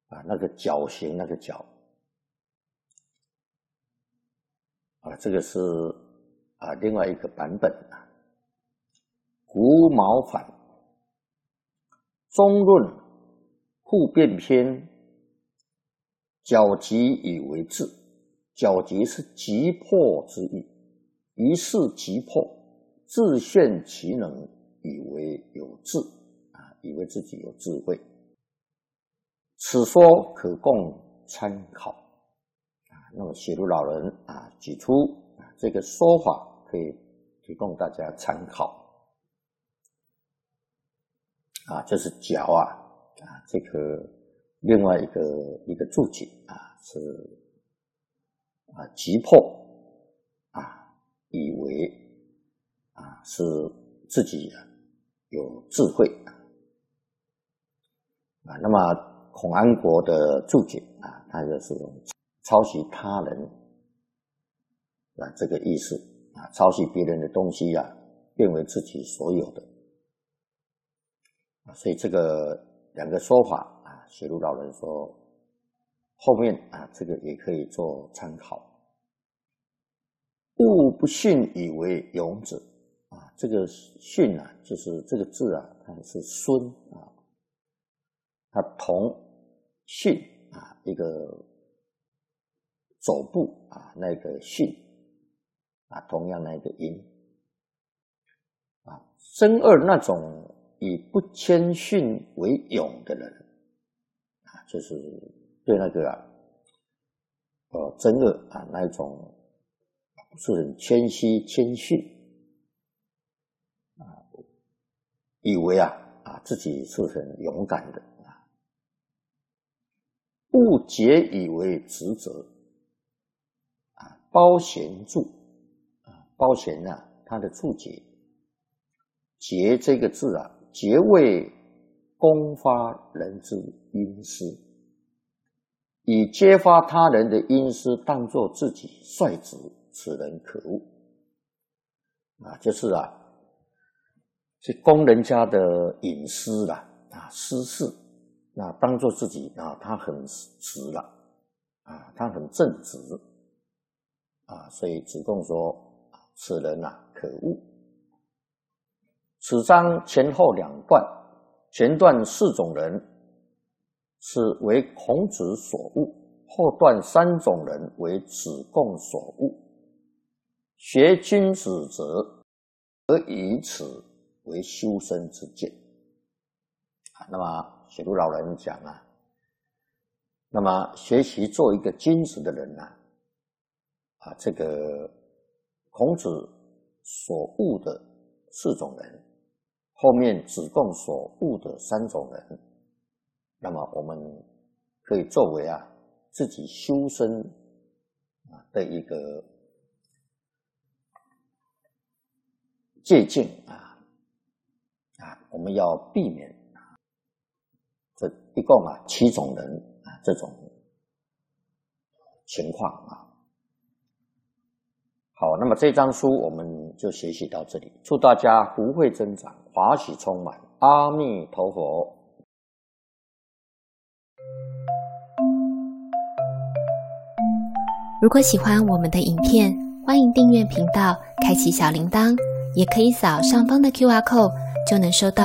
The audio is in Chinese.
那个角形那个角这个是另外一个版本胡毛反中论互辩篇，矫急以为治。矫急是急迫之意，于是急迫，自炫其能，以为有智以为自己有智慧。此说可供参考那么写如老人举出这个说法，可以提供大家参考这是矫这个另外一个注解是急迫以为是自己有智慧那么孔安国的注解他就是抄袭他人这个意思抄袭别人的东西变为自己所有的所以这个两个说法写如老人说后面这个也可以做参考。勿不训以为勇者这个训就是这个字它是孙它同训一个走步那个训同样那个音真恶那种以不谦逊为勇的人就是对那个真恶那一种不是很谦虚谦逊以为自己是很勇敢的勿结以为职责包贤注包贤他的注解结这个字结为公发人之阴私，以揭发他人的阴私当作自己率直，此人可恶就是去攻人家的隐私私事当作自己他很直他很正直所以子贡说此人可恶。此章前后两段，前段4种人是为孔子所恶，后段3种人为子贡所恶。学君子者，而以此为修身之见那么写如老人讲那么学习做一个君子的人这个孔子所恶的4种人，后面子贡所恶的3种人，那么我们可以作为自己修身的一个借鉴我们要避免这一共7种人这种情况好，那么这章书我们就学习到这里，祝大家福慧增长，华喜充满，阿弥陀佛。 如果喜欢我们的影片，欢迎订阅频道，开启小铃铛，也可以扫上方的 QR code，就能收到